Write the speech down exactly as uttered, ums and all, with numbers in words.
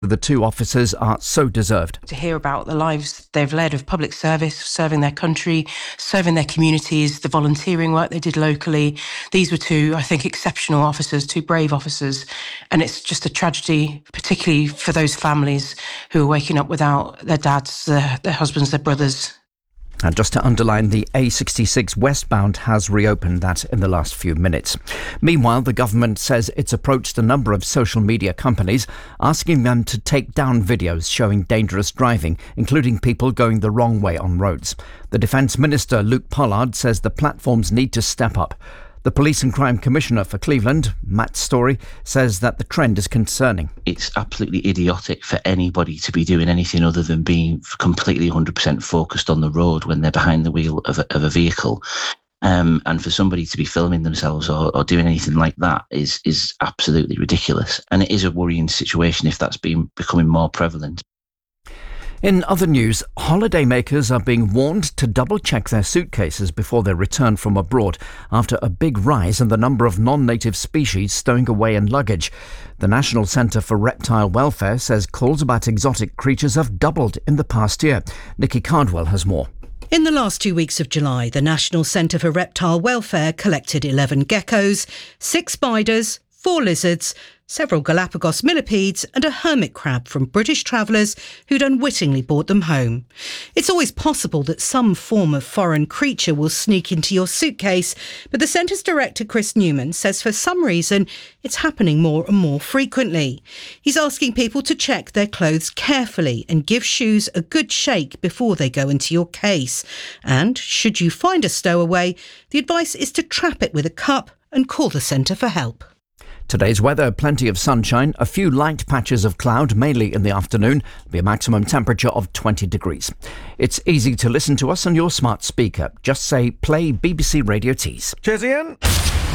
The two officers are so deserved. To hear about the lives they've led of public service, serving their country, serving their communities, the volunteering work they did locally. These were two, I think, exceptional officers, two brave officers. And it's just a tragedy, particularly for those families who are waking up without their dads, their, their husbands, their brothers. And just to underline, the A sixty-six westbound has reopened that in the last few minutes. Meanwhile, the government says it's approached a number of social media companies, asking them to take down videos showing dangerous driving, including people going the wrong way on roads. The Defence Minister, Luke Pollard, says the platforms need to step up. The Police and Crime Commissioner for Cleveland, Matt Story, says that the trend is concerning. It's absolutely idiotic for anybody to be doing anything other than being completely one hundred percent focused on the road when they're behind the wheel of a, of a vehicle. Um, and for somebody to be filming themselves or, or doing anything like that is is absolutely ridiculous. And it is a worrying situation if that's been becoming more prevalent. In other news, holidaymakers are being warned to double-check their suitcases before they return from abroad after a big rise in the number of non-native species stowing away in luggage. The National Centre for Reptile Welfare says calls about exotic creatures have doubled in the past year. Nikki Cardwell has more. In the last two weeks of July, the National Centre for Reptile Welfare collected eleven geckos, six spiders, four lizards, several Galapagos millipedes and a hermit crab from British travellers who'd unwittingly brought them home. It's always possible that some form of foreign creature will sneak into your suitcase, but the Centre's director Chris Newman says for some reason it's happening more and more frequently. He's asking people to check their clothes carefully and give shoes a good shake before they go into your case. And should you find a stowaway, the advice is to trap it with a cup and call the Centre for help. Today's weather, plenty of sunshine, a few light patches of cloud, mainly in the afternoon. There'll be a maximum temperature of twenty degrees. It's easy to listen to us on your smart speaker. Just say, play B B C Radio Tees. Cheers, Ian.